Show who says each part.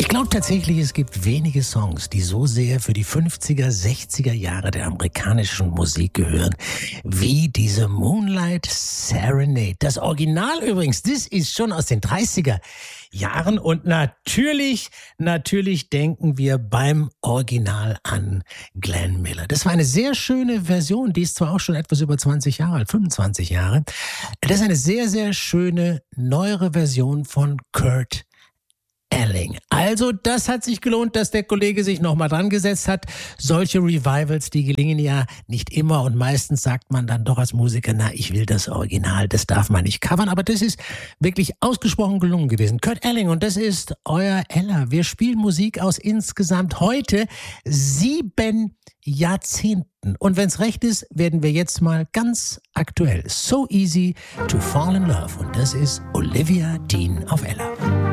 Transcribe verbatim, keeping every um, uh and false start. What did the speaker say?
Speaker 1: glaube tatsächlich, es gibt wenige Songs, die so sehr für die fünfziger, sechziger Jahre der amerikanischen Musik gehören, wie diese Moonlight Serenade. Das Original übrigens, das ist schon aus den dreißiger Jahren und natürlich, natürlich denken wir beim Original an Glenn Miller. Das war eine sehr schöne Version, die ist zwar auch schon etwas über zwanzig Jahre alt, fünfundzwanzig Jahre. Das ist eine sehr, sehr schöne, neuere Version von Kurt Elling. Also das hat sich gelohnt, dass der Kollege sich nochmal dran gesetzt hat. Solche Revivals, die gelingen ja nicht immer und meistens sagt man dann doch als Musiker, na, ich will das Original, das darf man nicht covern, aber das ist wirklich ausgesprochen gelungen gewesen. Kurt Elling, und das ist euer Ella. Wir spielen Musik aus insgesamt heute sieben Jahrzehnten. Und wenn es recht ist, werden wir jetzt mal ganz aktuell. So Easy to Fall in Love. Und das ist Olivia Dean auf Ella.